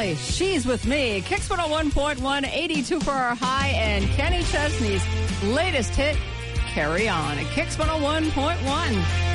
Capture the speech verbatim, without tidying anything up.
Kelly, She's With Me. Kicks one oh one point one, eighty-two for our high, and Kenny Chesney's latest hit, Carry On, at Kicks one oh one point one.